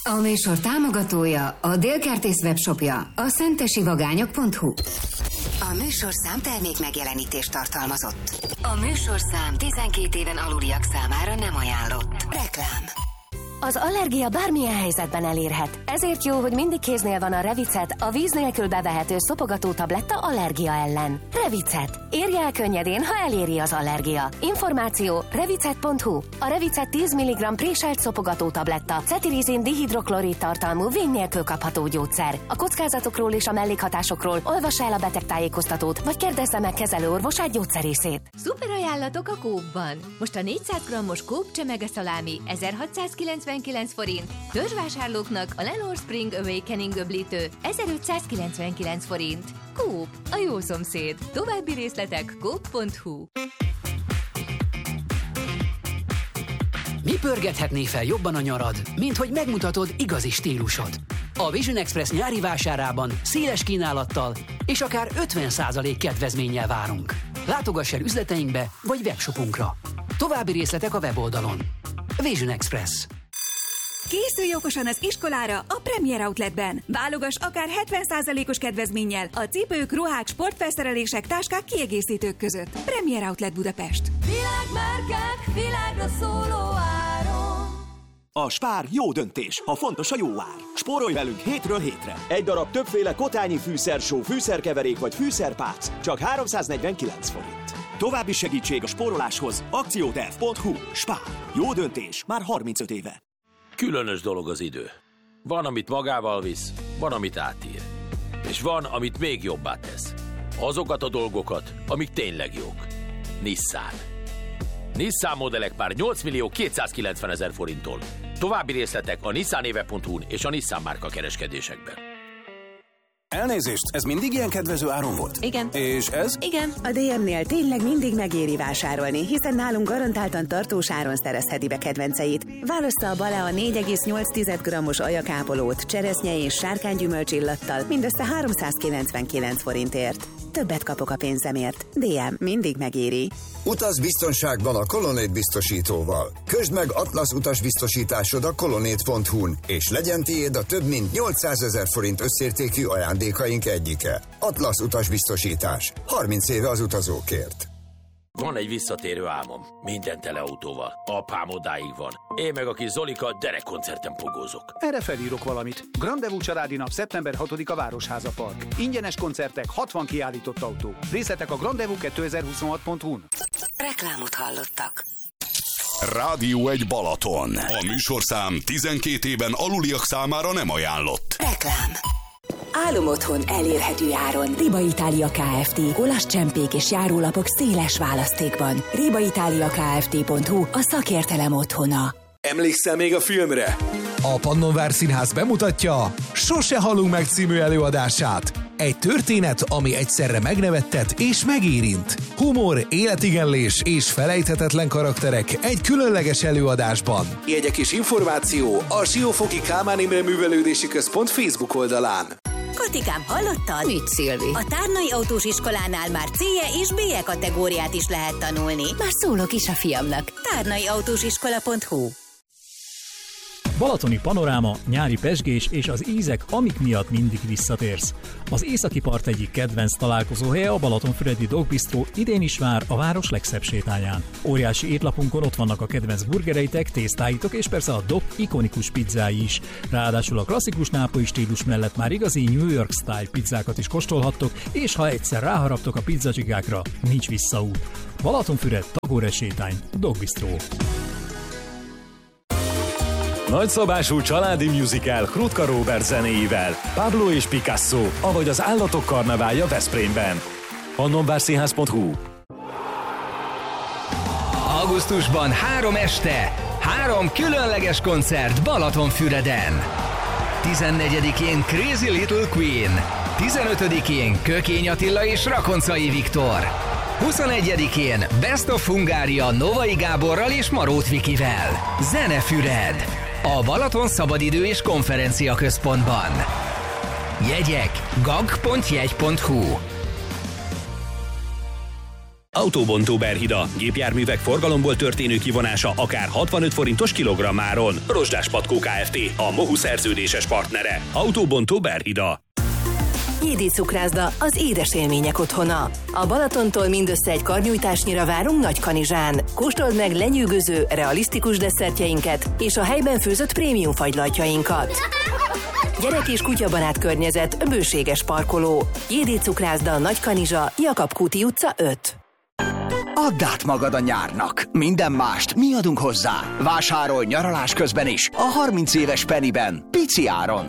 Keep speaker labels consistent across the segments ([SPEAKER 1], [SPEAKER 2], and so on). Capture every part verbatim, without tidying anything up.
[SPEAKER 1] A műsor támogatója, a Dél-Kertész webshopja, a szentesi vagányok pont hu. A műsorszám termék megjelenítést tartalmazott. A műsorszám tizenkét éven aluliak számára nem ajánlott. Reklám.
[SPEAKER 2] Az allergia bármilyen helyzetben elérhet. Ezért jó, hogy mindig kéznél van a Revicet, a víz nélkül bevehető szopogató tabletta allergia ellen. Revicet. Érje el könnyedén, ha eléri az allergia. Információ revicet pont hu. A Revicet tíz milligramm préselt szopogató tabletta, cetirizin dihidroklorid tartalmú vény nélkül kapható gyógyszer. A kockázatokról és a mellékhatásokról olvassa el a betegtájékoztatót, vagy kérdezze meg kezelőorvosát, gyógyszerészét.
[SPEAKER 3] Szuper ajánlatok a Coop-ban. Most a négyszáz grammos Coop csemege-szalámi ezerhatszázkilencvenkilenc forint, törzsvásárlóknak a Lenore Spring Awakening öblítő ezerötszázkilencvenkilenc forint. Coop, a jó szomszéd. További részletek coop pont hu.
[SPEAKER 4] Mi pörgethetné fel jobban a nyarad, mint hogy megmutatod igazi stílusod? A Vision Express nyári vásárában széles kínálattal és akár ötven százalék kedvezménnyel várunk. Látogass el üzleteinkbe vagy webshopunkra. További részletek a weboldalon. Vision Express.
[SPEAKER 5] Készülj okosan az iskolára a Premier Outletben. Válogass akár hetven százalékos kedvezménnyel a cipők, ruhák, sportfelszerelések, táskák, kiegészítők között. Premier Outlet Budapest.
[SPEAKER 6] Világmárkák, világra szóló áron.
[SPEAKER 7] A Spár jó döntés, ha fontos a jó ár. Spórolj velünk hétről hétre. Egy darab többféle kotányi fűszersó, fűszerkeverék vagy fűszerpálc csak háromszáznegyvenkilenc forint. További segítség a spóroláshoz akcióterv pont hu. Spár. Jó döntés már harmincöt éve.
[SPEAKER 8] Különös dolog az idő. Van, amit magával visz, van, amit átír. És van, amit még jobbá tesz. Azokat a dolgokat, amik tényleg jók. Nissan. Nissan modellek pár nyolc millió kétszázkilencvenezer forinttól. További részletek a nissanéve pont hu-n és a Nissan márka kereskedésekben.
[SPEAKER 9] Elnézést, ez mindig ilyen kedvező áron volt?
[SPEAKER 3] Igen.
[SPEAKER 9] És ez?
[SPEAKER 3] Igen.
[SPEAKER 10] A dé em-nél tényleg mindig megéri vásárolni, hiszen nálunk garantáltan tartós áron szerezheti be kedvenceit. Válassza a Balea négy egész nyolc grammos ajakápolót cseresznye és sárkánygyümölcs illattal mindössze háromszázkilencvenkilenc forintért. Többet kapok a pénzemért. dé em mindig megéri.
[SPEAKER 11] Utaz biztonságban a Colonnade biztosítóval. Közd meg Atlasz utasbiztosításod a colonnade pont hu-n, és legyen tiéd a több mint nyolcszázezer forint összértékű ajándékaink egyike. Atlasz utasbiztosítás. harminc éve az utazókért.
[SPEAKER 8] Van egy visszatérő álmom. Minden tele autóval. Apám odáig van. Én meg a kis Zolika derekkoncerten pogózok.
[SPEAKER 12] Erre felírok valamit. Grandevú családi nap szeptember hatodika Városháza Park. Ingyenes koncertek, hatvan kiállított autó. Részletek a grandevú kétezer-huszonhat pont hu-n.
[SPEAKER 1] Reklámot hallottak.
[SPEAKER 13] Rádió egy Balaton. A műsorszám tizenkét éven aluliak számára nem ajánlott.
[SPEAKER 1] Reklám.
[SPEAKER 2] Álom otthon elérhető áron. Riba Itália Kft. Olasz csempék és járólapok széles választékban. riba italia kft pont hu a szakértelem otthona.
[SPEAKER 14] Emlékszel még a filmre?
[SPEAKER 15] A Pannonvár Színház bemutatja Sose halunk meg című előadását. Egy történet, ami egyszerre megnevettet és megérint. Humor, életigenlés és felejthetetlen karakterek egy különleges előadásban.
[SPEAKER 14] Jegyek és információ a Siófoki Kálmán Imre Művelődési Központ Facebook oldalán.
[SPEAKER 16] Katikám, hallottad?
[SPEAKER 1] Mit, Szilvi?
[SPEAKER 16] A Tárnai Autós Iskolánál már C-je és B-je kategóriát is lehet tanulni.
[SPEAKER 1] Már szólok is a fiamnak.
[SPEAKER 16] tárnai autós iskola pont hu.
[SPEAKER 17] Balatoni panoráma, nyári pezsgés és az ízek, amik miatt mindig visszatérsz. Az északi part egyik kedvenc találkozóhelye a Balatonfüredi Dog Bistro idén is vár a város legszebb sétáján. Óriási étlapunkon ott vannak a kedvenc burgereitek, tésztáitok és persze a Dog ikonikus pizzái is. Ráadásul a klasszikus nápolyi stílus mellett már igazi New York style pizzákat is kóstolhattok, és ha egyszer ráharaptok a pizzacsigákra, nincs visszaút. Balatonfüred, Tagore sétány, Dog Bistro.
[SPEAKER 18] Nagyszabású családi musical Krutka Róbert zenéivel, Pablo és Picasso, avagy az Állatok karneválja Veszprémben. pannonvárszínház pont hu.
[SPEAKER 19] Augusztusban három este, három különleges koncert Balatonfüreden. tizennegyedikén Crazy Little Queen, tizenötödikén Kökény Attila és Rakoncai Viktor, huszonegyedikén Best of Hungária Novai Gáborral és Marót Vikivel. Zenefüred! A Balaton Szabadidő és Konferencia Központban. Jegyek gag pont jegy pont hu.
[SPEAKER 20] Autóbontó Berhida. Gépjárművek forgalomból történő kivonása akár hatvanöt forintos kilogrammáron. Rozsdás Patkó Kft. A Mohu szerződéses partnere. Autóbontó Berhida.
[SPEAKER 2] Jédi Cukrászda, az édes élmények otthona. A Balatontól mindössze egy karnyújtásnyira várunk Nagykanizsán. Kóstold meg lenyűgöző, realisztikus desszertjeinket és a helyben főzött prémium fagylaltjainkat. Gyerek és kutyabarát környezet, bőséges parkoló. Jédi Cukrászda, Nagykanizsa, Jakab Kúti utca öt.
[SPEAKER 21] Add át magad a nyárnak. Minden mást mi adunk hozzá. Vásárolj nyaralás közben is. A harminc éves Pennyben. Pici áron.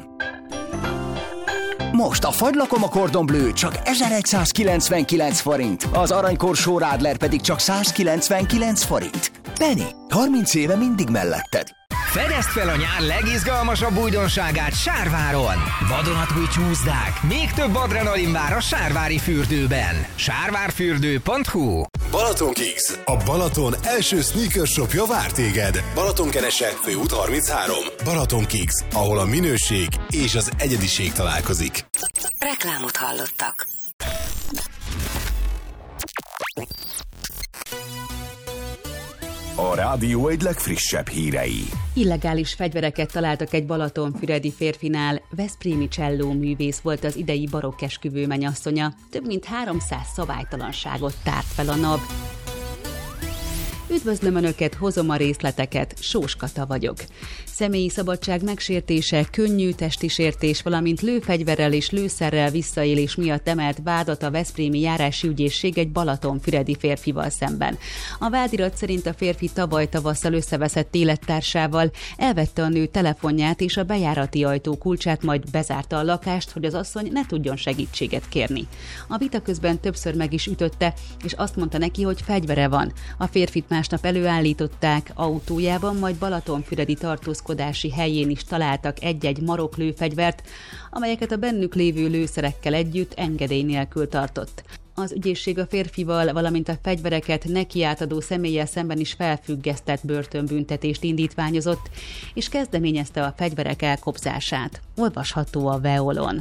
[SPEAKER 21] Most a fagylakom a Cordon Bleu csak ezerszázkilencvenkilenc forint. Az aranykorsó Radler pedig csak százkilencvenkilenc forint. Penny, harminc éve mindig melletted.
[SPEAKER 19] Fedezd fel a nyár legizgalmasabb újdonságát Sárváron! Vadonatúj csúszdák, még több adrenalin vár a sárvári fürdőben. sárvárfürdő pont hu.
[SPEAKER 22] Balaton Kicks, a Balaton első sneaker shopja vár téged. Balatonkerese, főút harminchárom. Balaton Kicks, ahol a minőség és az egyediség találkozik.
[SPEAKER 1] Reklámot hallottak.
[SPEAKER 22] A rádió egy legfrissebb hírei.
[SPEAKER 23] Illegális fegyvereket találtak egy balatonfüredi férfinál. Veszprémi cselló művész volt az idei barokk esküvő menyasszonya. Több mint háromszáz szabálytalanságot tárt fel a NAV. Üdvözlöm Önöket, hozom a részleteket, Sós Kata vagyok. Személyi szabadság megsértése, könnyű testi sértés, valamint lőfegyverrel és lőszerrel visszaélés miatt emelt vádat a veszprémi járási ügyészség egy balatonfüredi férfival szemben. A vádirat szerint a férfi tavaly tavasszal összeveszett élettársával, elvette a nő telefonját és a bejárati ajtó kulcsát, majd bezárta a lakást, hogy az asszony ne tudjon segítséget kérni. A vita közben többször meg is ütötte, és azt mondta neki, hogy fegyvere van. A férfit másnap előállították autójában, majd balatonfüredi tartózkodási helyén is találtak egy-egy marok lőfegyvert, amelyeket a bennük lévő lőszerekkel együtt engedély nélkül tartott. Az ügyészség a férfival, valamint a fegyvereket neki átadó személlyel szemben is felfüggesztett börtönbüntetést indítványozott, és kezdeményezte a fegyverek elkobzását. Olvasható a Veolon.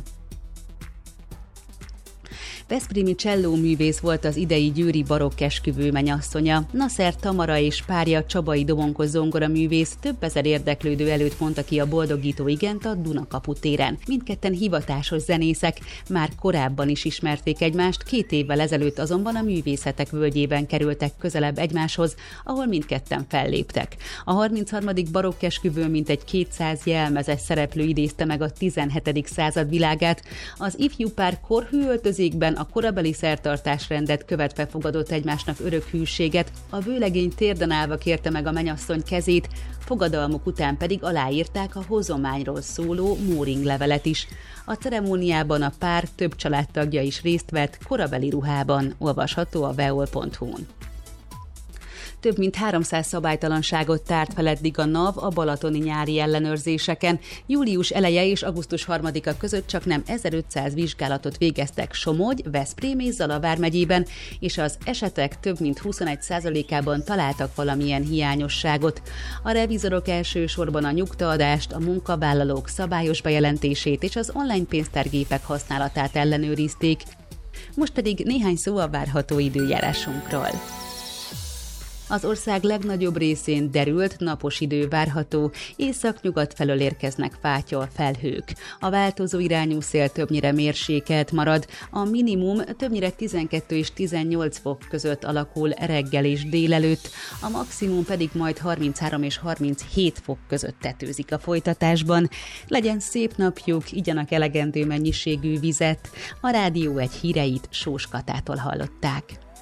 [SPEAKER 23] Veszprémi cselló művész volt az idei győri barokk esküvő menyasszonya. Nasser Tamara és párja Csabai Domonkos zongoraművész több ezer érdeklődő előtt mondta ki a boldogító igent a Dunakapu téren. Mindketten hivatásos zenészek, már korábban is ismerték egymást, két évvel ezelőtt azonban a művészetek völgyében kerültek közelebb egymáshoz, ahol mindketten felléptek. A harmincharmadik barokk esküvő mintegy kétszáz jelmezes szereplő idézte meg a tizenhetedik század világát. Az ifjú pár korhű öltözékben a korabeli szertartásrendet követve fogadott egymásnak örök hűséget, a vőlegény térden állva kérte meg a menyasszony kezét, fogadalmuk után pedig aláírták a hozományról szóló Mooring levelet is. A ceremóniában a pár több családtagja is részt vett korabeli ruhában, olvasható a veol pont hu-n. Több mint háromszáz szabálytalanságot tárt fel eddig a NAV a balatoni nyári ellenőrzéseken. Július eleje és augusztus harmadika között csaknem ezerötszáz vizsgálatot végeztek Somogy, Veszprém és Zala vármegyében, és az esetek több mint huszonegy százalékában találtak valamilyen hiányosságot. A revizorok elsősorban a nyugtaadást, a munkavállalók szabályos bejelentését és az online pénztárgépek használatát ellenőrizték. Most pedig néhány szó a várható időjárásunkról. Az ország legnagyobb részén derült, napos idő várható, észak-nyugat felől érkeznek fátyol felhők. A változó irányú szél többnyire mérsékelt marad, a minimum többnyire tizenkettő és tizennyolc fok között alakul reggel és délelőtt, a maximum pedig majd harminchárom és harminchét fok között tetőzik a folytatásban. Legyen szép napjuk, igyanak elegendő mennyiségű vizet. A rádió egy híreit Sós Katától hallották.